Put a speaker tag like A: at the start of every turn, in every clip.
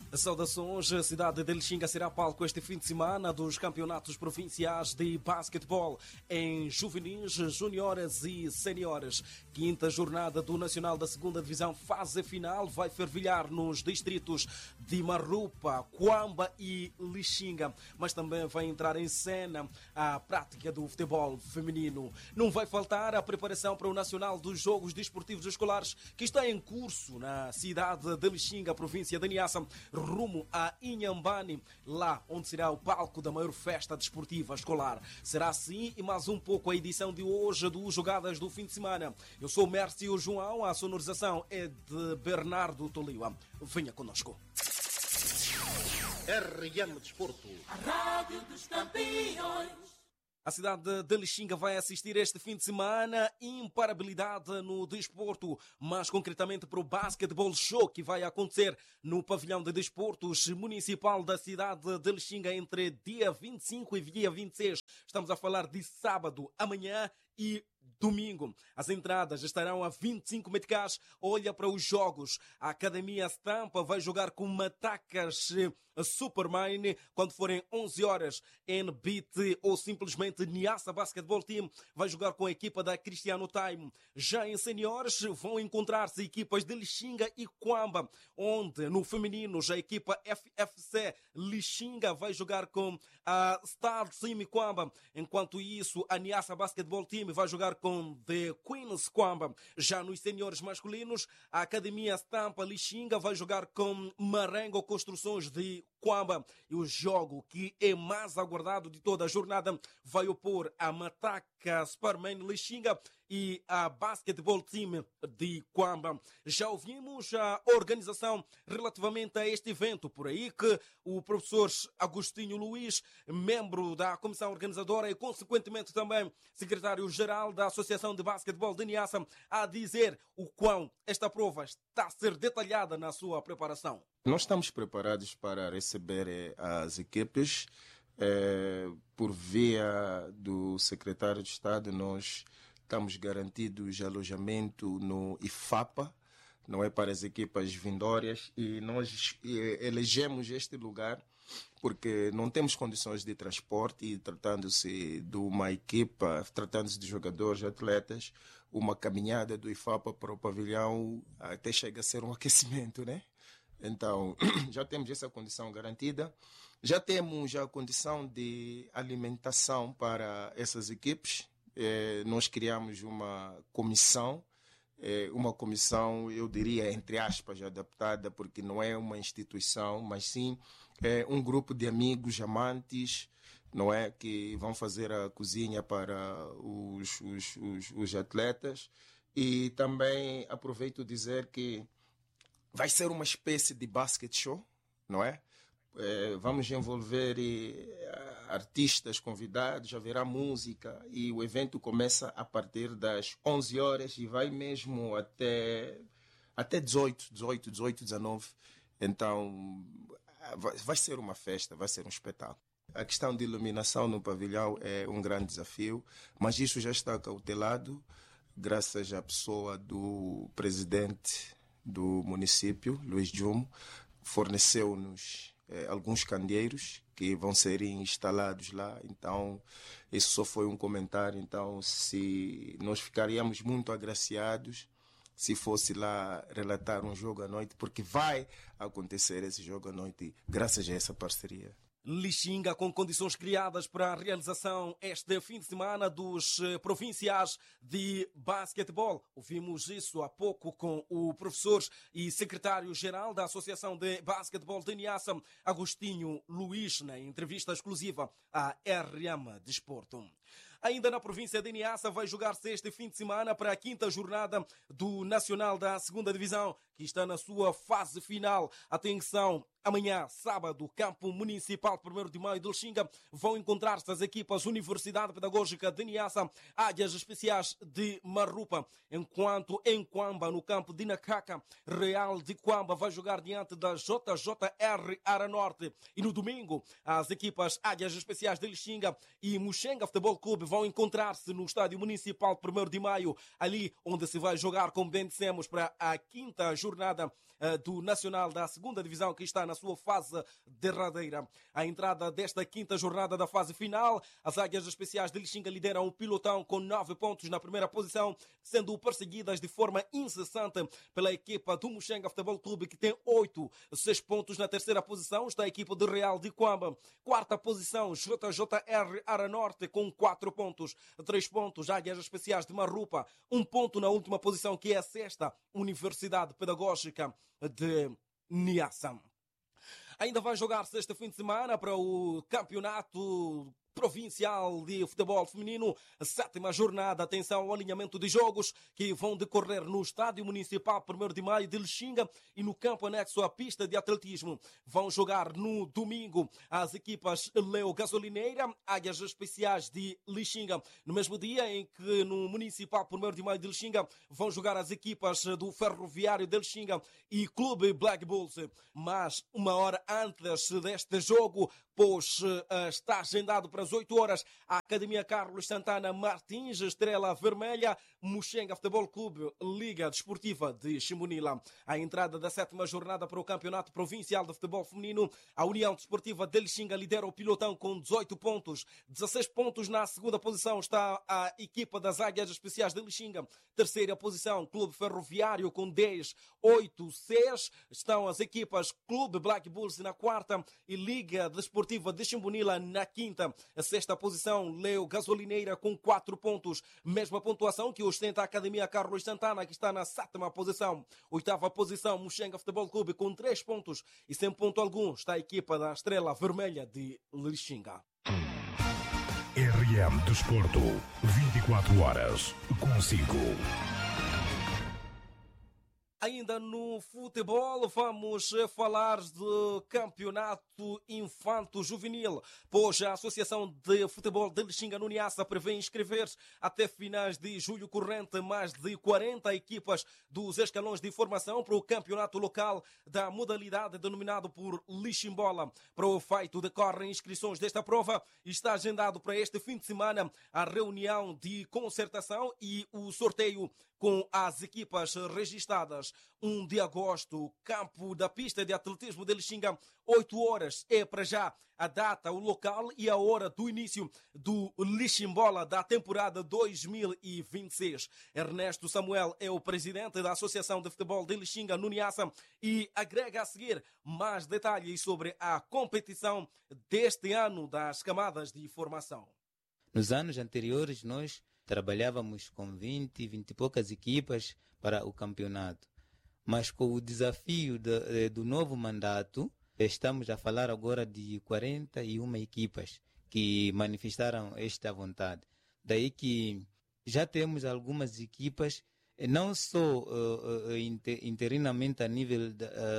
A: Saudações, a cidade de Lixinga será palco este fim de semana dos campeonatos provinciais de basquetebol em juvenis, juniores e seniores. Quinta jornada do Nacional da Segunda Divisão, fase final, vai fervilhar nos distritos de Marrupa, Quamba e Lixinga, mas também vai entrar em cena a prática do futebol feminino. Não vai faltar a preparação para o Nacional dos Jogos Desportivos Escolares, que está em curso na cidade de Lixinga, província de Niassa, rumo a Inhambane, lá onde será o palco da maior festa desportiva escolar. Será assim e mais um pouco a edição de hoje do Jogadas do Fim de Semana. Eu sou Mércio João, a sonorização é de Bernardo Toliwa. Venha conosco.
B: RM Desporto.
C: A Rádio dos Campeões.
A: A cidade de Lixinga vai assistir este fim de semana imparabilidade no desporto, mais concretamente para o Basketball Show, que vai acontecer no pavilhão de desportos municipal da cidade de Lixinga entre dia 25 e dia 26. Estamos a falar de sábado, amanhã e domingo. As entradas estarão a 25 meticais. Olha para os jogos. A Academia Stampa vai jogar com Matacas Supermine quando forem 11 horas. NBT ou simplesmente Niassa Basketball Team vai jogar com a equipa da Cristiano Time. Já em seniores vão encontrar-se equipas de Lixinga e Quamba, onde no feminino já a equipa FFC Lixinga vai jogar com a Star Sim Quamba. Enquanto isso, a Niassa Basketball Team vai jogar com The Queens Quamba. Já nos seniores masculinos, a Academia Stampa Lixinga vai jogar com Marengo Construções de Quamba. E o jogo que é mais aguardado de toda a jornada vai opor a Mataca Superman Lixinga e a Basketball Team de Quamba. Já ouvimos a organização relativamente a este evento, por aí que o professor Agostinho Luiz, membro da comissão organizadora e consequentemente também secretário-geral da Associação de Basquetebol de Niassa, a dizer o quão esta prova está a ser detalhada na sua preparação.
D: Nós estamos preparados para receber as equipes. Por via do secretário de Estado, nós estamos garantidos alojamento no IFAPA, não é, para as equipas vindórias, e nós elegemos este lugar porque não temos condições de transporte e tratando-se de uma equipa, tratando-se de jogadores, atletas, uma caminhada do IFAPA para o pavilhão até chega a ser um aquecimento, né? Então, já temos essa condição garantida. Já temos a condição de alimentação para essas equipes. Nós criamos uma comissão, eu diria, entre aspas, adaptada, porque não é uma instituição, mas sim um grupo de amigos, amantes, não é, que vão fazer a cozinha para os atletas. E também aproveito dizer que vai ser uma espécie de basket show, não é? Vamos envolver artistas convidados, haverá música e o evento começa a partir das 11 horas e vai mesmo até 18, 19. Então, vai ser uma festa, vai ser um espetáculo. A questão de iluminação no pavilhão é um grande desafio, mas isso já está cautelado graças à pessoa do presidente do município, Luiz Jumo, forneceu-nos alguns candeeiros que vão ser instalados lá. Então, isso só foi um comentário. Então, se nós ficaríamos muito agraciados se fosse lá relatar um jogo à noite, porque vai acontecer esse jogo à noite graças a essa parceria.
A: Lixinga com condições criadas para a realização este fim de semana dos provinciais de basquetebol. Ouvimos isso há pouco com o professor e secretário-geral da Associação de Basquetebol de Niassa, Agostinho Luiz, na entrevista exclusiva à RM Desporto. Ainda na província de Niassa vai jogar-se este fim de semana para a quinta jornada do Nacional da Segunda Divisão, que está na sua fase final. Atenção, amanhã, sábado, campo municipal 1º de maio de Lixinga, vão encontrar-se as equipas Universidade Pedagógica de Niassa, Águias Especiais de Marrupa, enquanto em Quamba, no campo de Nacaca, Real de Quamba vai jogar diante da JJR Ara Norte. E no domingo, as equipas Águias Especiais de Lixinga e Muxenga Futebol Clube vão encontrar-se no estádio municipal 1º de maio, ali onde se vai jogar, como bem dissemos, para a quinta jornada jornada do Nacional da segunda divisão, que está na sua fase derradeira. A entrada desta quinta jornada da fase final, as Águias Especiais de Lixinga lideram o pilotão com 9 pontos na primeira posição, sendo perseguidas de forma incessante pela equipa do Muxenga Futebol Clube, que tem 6 pontos. Na terceira posição está a equipa do Real de Coamba. Quarta posição, JJR Aranorte com 4 pontos. 3 pontos, Águias Especiais de Marrupa. 1 ponto na última posição, que é a sexta, Universidade Pedagógica de Niassa. Ainda vai jogar-se este fim de semana para o campeonato provincial de futebol feminino, a 7ª jornada. Atenção ao alinhamento de jogos que vão decorrer no Estádio Municipal 1º de Maio de Lixinga e no campo anexo à pista de atletismo. Vão jogar no domingo as equipas Leo Gasolineira, Águias Especiais de Lixinga. No mesmo dia em que no Municipal 1º de Maio de Lixinga vão jogar as equipas do Ferroviário de Lixinga e Clube Black Bulls. Mas uma hora antes deste jogo, pois está agendado para as 8 horas, a Academia Carlos Santana Martins, Estrela Vermelha, Muxenga Futebol Clube, Liga Desportiva de Chimbunila. A entrada da 7ª jornada para o Campeonato Provincial de Futebol Feminino, a União Desportiva de Lixinga lidera o pilotão com 18 pontos. 16 pontos na segunda posição está a equipa das Águias Especiais de Lixinga. Terceira posição, Clube Ferroviário com 10, 8, 6. Estão as equipas Clube Black Bulls na quarta e Liga Desportiva de Chimbunila na quinta. A sexta posição, Leo Gasolineira com 4 pontos. Mesma pontuação que ostenta a Academia Carlos Santana, que está na 7ª posição. Oitava posição, Muxenga Futebol Clube com 3 pontos. E sem ponto algum está a equipa da Estrela Vermelha de Lixinga.
B: RM Desporto, 24 horas consigo.
A: Ainda no futebol, vamos falar do campeonato infanto-juvenil, pois a Associação de Futebol de Lixinga no Niassa prevê inscrever até finais de julho corrente mais de 40 equipas dos escalões de formação para o campeonato local da modalidade denominado por Liximbola. Para o feito, decorrem inscrições desta prova e está agendado para este fim de semana a reunião de concertação e o sorteio com as equipas registadas. 1 de agosto, campo da pista de atletismo de Lixinga, 8 horas é para já a data, o local e a hora do início do Liximbola da temporada 2026. Ernesto Samuel é o presidente da Associação de Futebol de Lixinga no Niassa e agrega a seguir mais detalhes sobre a competição deste ano das camadas de formação.
E: Nos anos anteriores, nós trabalhávamos com 20 e poucas equipas para o campeonato. Mas com o desafio do novo mandato, estamos a falar agora de 41 equipas que manifestaram esta vontade. Daí que já temos algumas equipas, não só interinamente a nível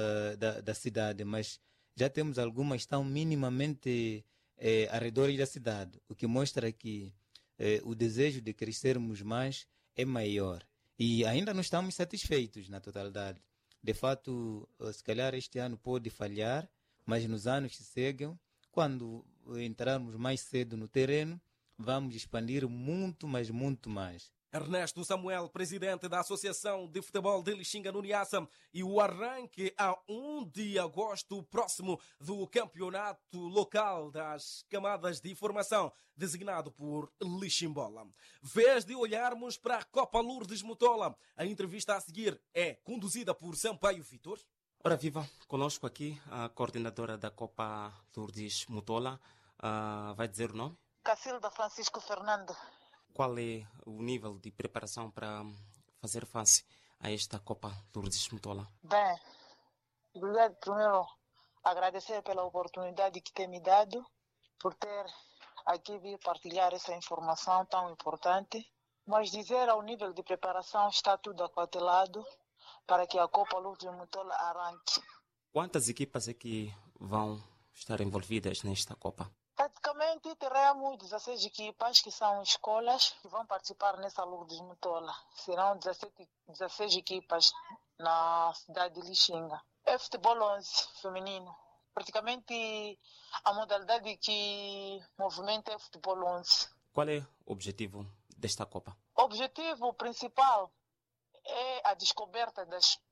E: da cidade, mas já temos algumas que estão minimamente arredores da cidade, o que mostra que o desejo de crescermos mais é maior. E ainda não estamos satisfeitos na totalidade. De fato, se calhar este ano pode falhar, mas nos anos que seguem, quando entrarmos mais cedo no terreno, vamos expandir muito, mas muito mais.
A: Ernesto Samuel, presidente da Associação de Futebol de Lixinga no Niassa, e o arranque a 1 de agosto próximo do campeonato local das camadas de formação, designado por Liximbola. Vez de olharmos para a Copa Lourdes Mutola. A entrevista a seguir é conduzida por Sampaio Vitor.
F: Ora viva, conosco aqui a coordenadora da Copa Lourdes Mutola. Vai dizer o nome?
G: Cacilda Francisco Fernando.
F: Qual é o nível de preparação para fazer face a esta Copa Lourdes Mutola?
G: Bem, obrigado primeiro agradecer pela oportunidade que tem me dado, por ter aqui vir partilhar essa informação tão importante. Mas dizer ao nível de preparação está tudo aquatelado para que a Copa Lourdes Mutola arranque.
F: Quantas equipas é que vão estar envolvidas nesta Copa?
G: Praticamente teremos 16 equipas que são escolas que vão participar nessa Lourdes Mutola. Serão 16 equipas na cidade de Lixinga. É futebol 11 feminino. Praticamente a modalidade que movimenta é futebol 11.
F: Qual é o objetivo desta Copa?
G: O objetivo principal é a descoberta das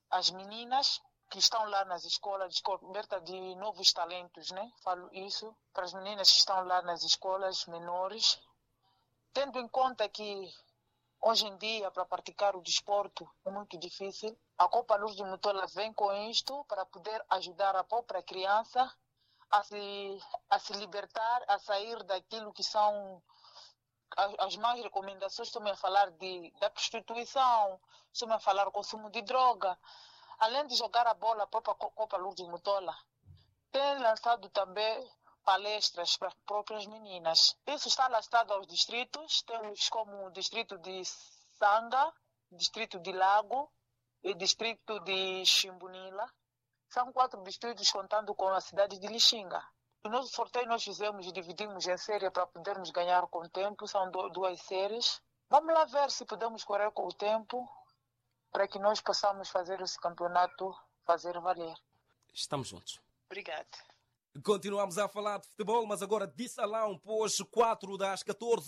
G: as meninas que estão lá nas escolas, descoberta de novos talentos, né? Falo isso para as meninas que estão lá nas escolas menores, tendo em conta que hoje em dia, para praticar o desporto é muito difícil. A Copa Lourdes Mutola vem com isto para poder ajudar a própria criança a se libertar, a sair daquilo que são as más recomendações. Estou a falar da prostituição, estou a falar do consumo de droga. Além de jogar a bola, a própria Copa Lourdes Mutola tem lançado também palestras para as próprias meninas. Isso está lançado aos distritos. Temos como o distrito de Sanga, distrito de Lago e distrito de Chimbunila. São 4 distritos contando com a cidade de Lixinga. O nosso sorteio nós fizemos e dividimos em série para podermos ganhar com o tempo. São 2 séries. Vamos lá ver se podemos correr com o tempo para que nós possamos fazer esse campeonato fazer valer.
F: Estamos juntos.
G: Obrigada.
A: Continuamos a falar de futebol, mas agora de salão, pós 4 das 14.